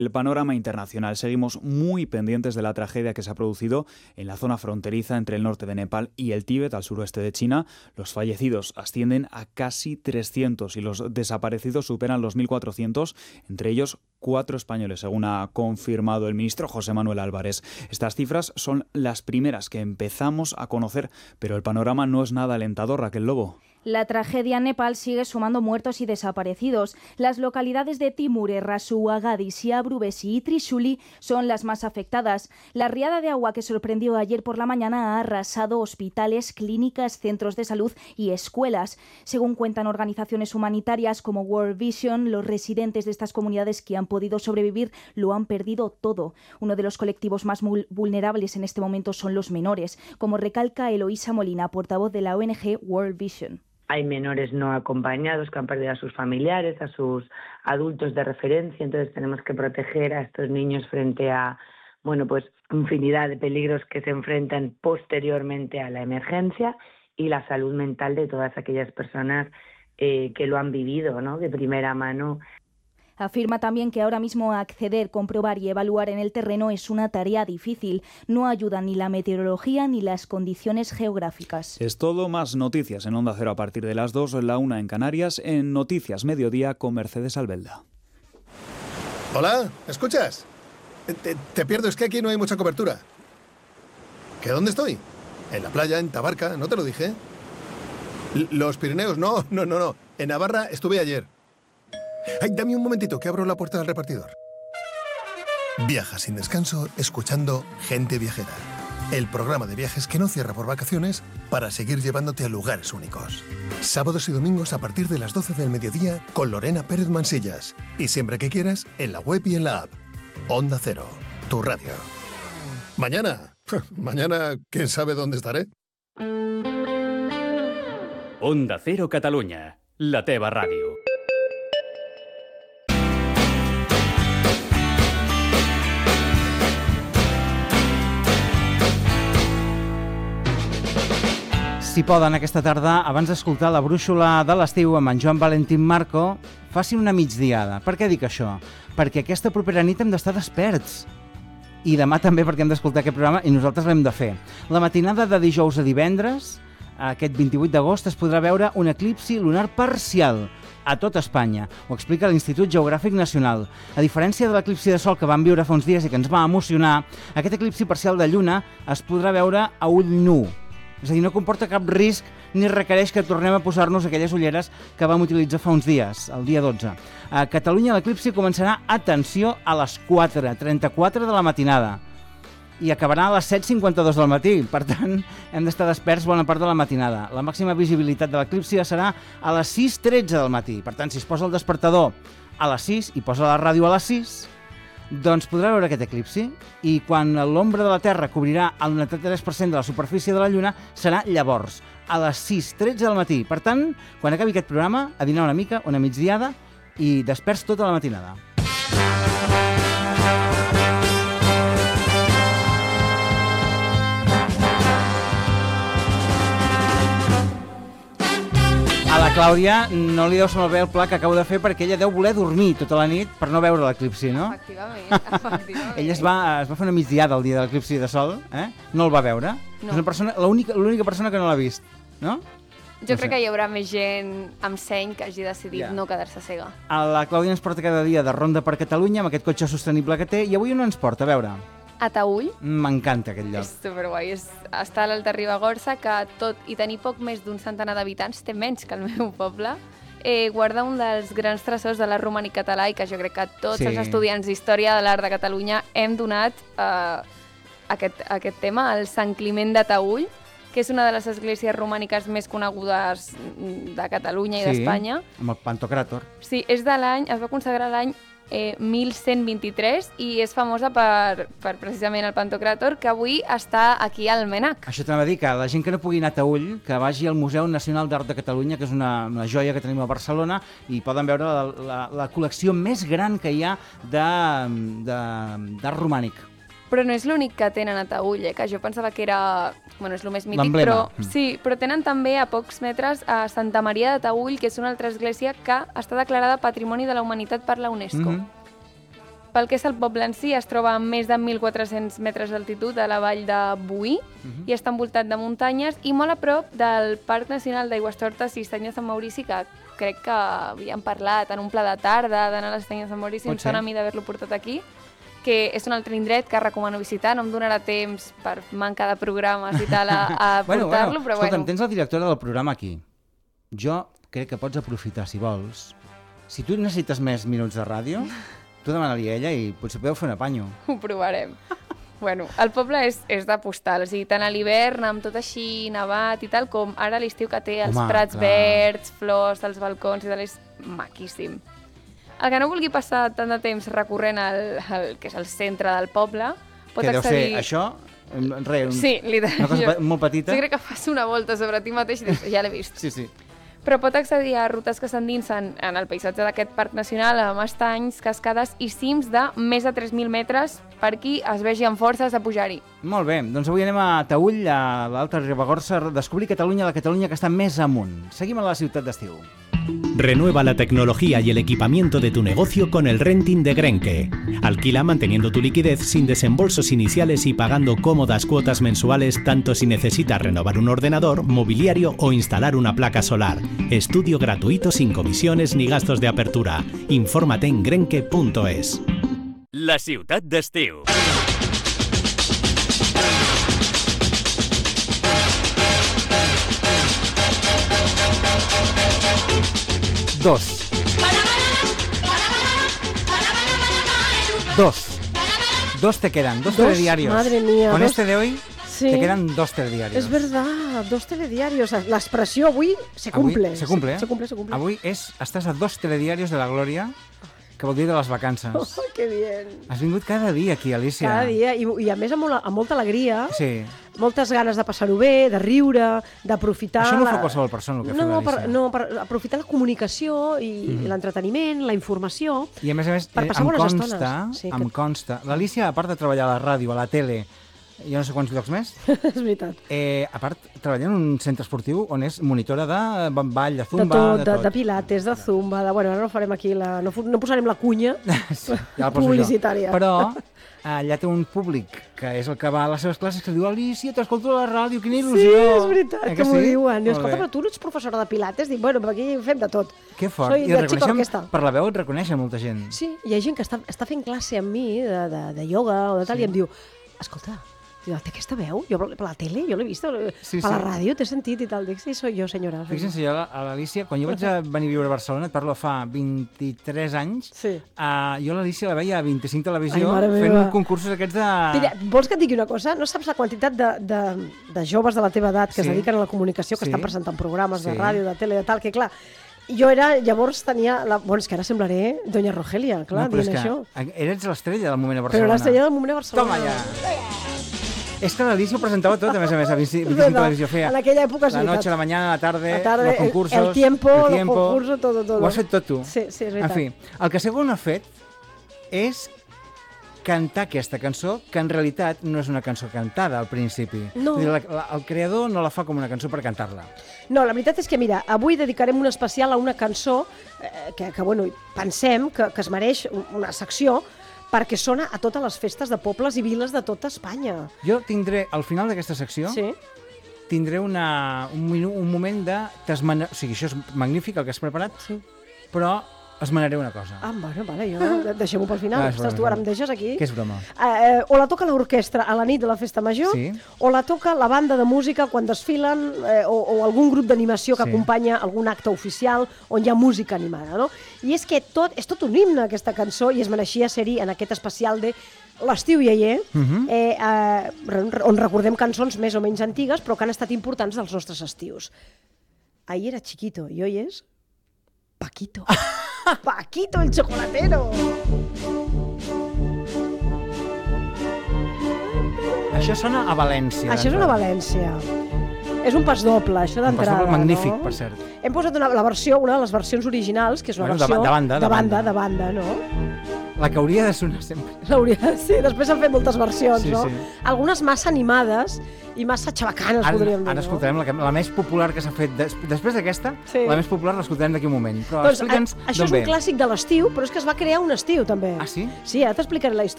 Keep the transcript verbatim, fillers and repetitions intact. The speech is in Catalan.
El panorama internacional. Seguimos muy pendientes de la tragedia que se ha producido en la zona fronteriza entre el norte de Nepal y el Tíbet, al suroeste de China. Los fallecidos ascienden a casi trescientos y los desaparecidos superan los mil cuatrocientos, entre ellos cuatro españoles, según ha confirmado el ministro José Manuel Álvarez. Estas cifras son las primeras que empezamos a conocer, pero el panorama no es nada alentador, Raquel Lobo. La tragedia en Nepal sigue sumando muertos y desaparecidos. Las localidades de Timure, Rasua, Gadis, Abrubesi y Trishuli son las más afectadas. La riada de agua que sorprendió ayer por la mañana ha arrasado hospitales, clínicas, centros de salud y escuelas. Según cuentan organizaciones humanitarias como World Vision, los residentes de estas comunidades que han podido sobrevivir lo han perdido todo. Uno de los colectivos más vulnerables en este momento son los menores, como recalca Eloísa Molina, portavoz de la O N G World Vision. Hay menores no acompañados que han perdido a sus familiares, a sus adultos de referencia, entonces tenemos que proteger a estos niños frente a, bueno, pues infinidad de peligros que se enfrentan posteriormente a la emergencia, y la salud mental de todas aquellas personas eh, que lo han vivido, ¿no?, de primera mano. Afirma también que ahora mismo acceder, comprobar y evaluar en el terreno es una tarea difícil. No ayudan ni la meteorología ni las condiciones geográficas. Es todo, más noticias en Onda Cero a partir de las dos, la una en Canarias, en Noticias Mediodía con Mercedes Albelda. Hola, ¿me escuchas? Te, te pierdo, es que aquí no hay mucha cobertura. ¿Que dónde estoy? En la playa, en Tabarca, ¿no te lo dije? L- Los Pirineos, no, no, no, no. En Navarra estuve ayer. Ay, dame un momentito, que abro la puerta del repartidor. Viaja sin descanso escuchando Gente Viajera, el programa de viajes que no cierra por vacaciones para seguir llevándote a lugares únicos. Sábados y domingos a partir de las doce del mediodía con Lorena Pérez Mansillas. Y siempre que quieras, en la web y en la app. Onda Cero, tu radio. Mañana, mañana, quién sabe dónde estaré. Onda Cero Catalunya, la teva ràdio. Si poden, aquesta tarda, abans d'escoltar la brúixola de l'estiu amb en Joan Valentín Marco, facin una migdiada. Per què dic això? Perquè aquesta propera nit hem d'estar desperts. I demà també, perquè hem d'escoltar aquest programa i nosaltres l'hem de fer. La matinada de dijous a divendres, aquest vint-i-vuit d'agost, es podrà veure un eclipsi lunar parcial a tot Espanya. Ho explica l'Institut Geogràfic Nacional. A diferència de l'eclipsi de sol que vam viure fa uns dies i que ens va emocionar, aquest eclipsi parcial de lluna es podrà veure a ull nu. És a dir, no comporta cap risc ni requereix que tornem a posar-nos aquelles ulleres que vam utilitzar fa uns dies, el dia dotze. A Catalunya l'eclipsi començarà, atenció, a les quatre trenta-quatre de la matinada i acabarà a les set cinquanta-dos del matí. Per tant, hem d'estar desperts bona part de la matinada. La màxima visibilitat de l'eclipsi serà a les sis tretze del matí. Per tant, si es posa el despertador a les sis i posa la ràdio a les sis, doncs podrà veure aquest eclipsi, i quan l'ombra de la Terra cobrirà el noranta-tres per cent de la superfície de la Lluna serà llavors, a les sis tretze del matí. Per tant, quan acabi aquest programa, a dinar una mica, una migdiada, i desperts tota la matinada. A la Clàudia no li deu sonar bé el pla que acabo de fer, perquè ella deu voler dormir tota la nit per no veure l'eclipsi, no? Efectivament, efectivament. Ella es va, es va fer una migdiada el dia de l'eclipsi de sol, eh? No el va veure. No. És una persona, l'única, l'única persona que no l'ha vist, no? Jo No crec sé. que hi haurà més gent amb seny que hagi decidit Ja. no quedar-se cega. A la Clàudia ens porta cada dia de ronda per Catalunya amb aquest cotxe sostenible que té, i avui on ens porta? A veure, A Taüll m'encanta aquest lloc. és superguai. És, està a l'Alta Ribagorça, que tot i tenir poc més d'un centenar d'habitants, té menys que el meu poble. Eh, guarda un dels grans tresors de l'art romànic català, i que jo crec que tots Sí. els estudiants d'Història de l'Art de Catalunya hem donat eh, aquest, aquest tema, el Sant Climent de Taüll, que és una de les esglésies romàniques més conegudes de Catalunya i Sí, d'Espanya. amb el Pantocràtor. Sí, és de l'any, es va consagrar l'any eh, mil cent vint-i-tres i és famosa per, per precisament el Pantocràtor, que avui està aquí al Menac. Això t'anava a dir, que la gent que no pugui anar a Taüll, que vagi al Museu Nacional d'Art de Catalunya, que és una, una joia que tenim a Barcelona, i poden veure la, la, la col·lecció més gran que hi ha de- de- d'art romànic. Però no és l'únic que tenen a Taüll, eh? Que jo pensava que era... Bueno, és el més mític, L'emblema. però... Sí, però tenen també a pocs metres a Santa Maria de Taüll, que és una altra església que està declarada Patrimoni de la Humanitat per la UNESCO. Mhm. Pel que és el poble en si, es troba a més de mil quatre-cents metres d'altitud a la vall de Boí uh-huh. i està envoltat de muntanyes i molt a prop del Parc Nacional d'Aigüestortes i Estany de Sant Maurici, que crec que havíem parlat en un pla de tarda d'anar a l'Estany de Sant Maurici, em sona a mi d'haver-lo portat aquí, que és un altre indret que recomano visitar, no em donarà temps per manca de programes i tal a, a bueno, portar-lo, bueno, però escolta'm, bueno. Tens la directora del programa aquí. Jo crec que pots aprofitar, si vols. Si tu necessites més minuts de ràdio, tu demana-li a ella i potser podeu fer un apanyo. Ho provarem. Bueno, el poble és, és de postal, o sigui, tant a l'hivern amb tot així nevat i tal, com ara a l'estiu que té els Home, prats clar. verds, flors, els balcons i tal, és maquíssim. El que no vulgui passar tant de temps recorrent al, al que és el centre del poble, pot que deu accedir... ser això? Re, un, sí, literal. Una cosa jo, molt petita? Jo crec que fas una volta sobre ti mateix i dius, ja l'he vist. Sí, sí. Però pot accedir a rutes que s'endinsen en el paisatge d'aquest parc nacional amb estanys, cascades i cims de més de tres mil metres per qui es vegi amb forces de pujar-hi. Molt bé, doncs avui anem a Taüll, a l'Alta Ribagorça, a descobrir Catalunya, la Catalunya que està més amunt. Seguim a la ciutat d'estiu. Renueva la tecnología y el equipamiento de tu negocio con el renting de Grenke. Alquila manteniendo tu liquidez sin desembolsos iniciales y pagando cómodas cuotas mensuales tanto si necesitas renovar un ordenador, mobiliario o instalar una placa solar. Estudio gratuito sin comisiones ni gastos de apertura. Infórmate en grenke punto es. La ciutat d'estiu. Dos. Dos. Dos te quedan, dos, dos telediarios. Madre mía. Con dos... este de hoy sí. te quedan dos telediarios. Es verdad, dos telediarios. L'expressió avui se cumple. Avui se cumple, eh? Se cumple, se cumple. Avui és, estàs a dos telediarios de la Glòria, que vol dir de les vacances. Oh, que bien. Has vingut cada dia aquí, Alicia. Cada dia, i, i a més amb, amb molta alegria, sí. moltes ganes de passar-ho bé, de riure, d'aprofitar... Això no ho la... fa qualsevol persona, el que no, fa l'Alicia. Per, no, per aprofitar la comunicació i mm. l'entreteniment, la informació... I a més a més, per eh, passar em bones consta, estones. Sí, em que... consta... L'Alicia, a part de treballar a la ràdio, a la tele, jo no sé quants llocs més, és veritat. Eh, a part, treballa en un centre esportiu on és monitora de ball, de zumba... De tot, de, de, tot. de pilates, de zumba, de... Bueno, ara no farem aquí la... No, no posarem la cunya sí, ja publicitària. Però allà té un públic que és el que va a les seves classes que diu Alicia, t'escolto a la ràdio, quina il·lusió! Sí, és veritat, eh que, que m'ho sí? diuen. Diu, escolta, però tu no ets professora de pilates? Dic, bueno, aquí fem de tot. Que fort. Soy I de xica orquesta. Per la veu et reconeixen molta gent. Sí, hi ha gent que està, està fent classe amb mi de, de, de ioga o de tal sí. i em diu, escolta, té aquesta veu? Jo per la tele, jo l'he vist, sí, per sí. la ràdio t'he sentit i tal. Dic, sí, soy jo, senyora. Fixen-se, jo a l'Alicia, quan jo vaig venir a viure a Barcelona, et parlo fa vint-i-tres anys, sí. uh, jo l'Alicia la veia a vint-i-cinc Televisió Ai, fent concursos aquests de... Mira, vols que et digui una cosa? No saps la quantitat de, de, de joves de la teva edat que sí. es dediquen a la comunicació, que sí. estan presentant programes sí. de ràdio, de tele, de tal, que clar, jo era, llavors tenia... La... Bueno, és que ara semblaré Doña Rogelia, clar, no, dient això. Eres l'estrella del moment a Barcelona. Però l'estrella del moment a Barcelona. Toma ja! És que l'Alicia ho presentava tot, a més a més, a vint-i-cinc Televisió feia. En aquella època és la veritat. noche, la mañana, la tarde, la tarde los concursos, el tiempo, el tiempo, los concursos, todo, todo. Ho has fet tot tu. Sí, sí, és veritat. En fi, el que segon ha fet és cantar aquesta cançó, que en realitat no és una cançó cantada al principi. No. Dir, la, la, el creador no la fa com una cançó per cantar-la. No, la veritat és que, mira, avui dedicarem un especial a una cançó eh, que, que, bueno, pensem que, que es mereix una secció perquè sona a totes les festes de pobles i viles de tota Espanya. Jo tindré, al final d'aquesta secció, sí. tindré una, un, minu, un moment de... O sigui, això és magnífic, el que has preparat, sí. però esmenaré una cosa. Ah, bueno, vale, jo deixem-ho pel final. Ah, Ostres, tu ara em deixes aquí. Que és broma. Eh, o la toca l'orquestra a la nit de la festa major, sí. o la toca la banda de música quan desfilen, eh, o, o algun grup d'animació que sí. acompanya algun acte oficial on hi ha música animada, no? I és que tot, és tot un himne, aquesta cançó, i es mereixia ser-hi en aquest especial de l'estiu ialler, uh-huh. eh, eh, on recordem cançons més o menys antigues, però que han estat importants dels nostres estius. Ahí era chiquito, i hoy es Paquito. Paquito, el chocolatero. Això sona a València. Això és una València. És un pas doble, això d'entrada. Un pas doble magnífic, no? Per cert. Hem posat una, la versió, una de les versions originals, que és una bueno, versió... de, de banda, de, de banda. banda. De banda, no? La que hauria de sonar sempre. L'hauria, sí, després han fet moltes versions, Sí, no? sí. Algunes massa animades i massa xabacanes, Ara, podríem dir. ara no? escoltarem la, que- la més popular que s'ha fet. Des, després d'aquesta, Sí. la més popular l'escoltarem d'aquí un moment. Però Doncs, explica'ns a, això d'on és ve. un clàssic de l'estiu, però és que es va crear un estiu, també. Ah, sí? Sí, ara t'explicaré la història.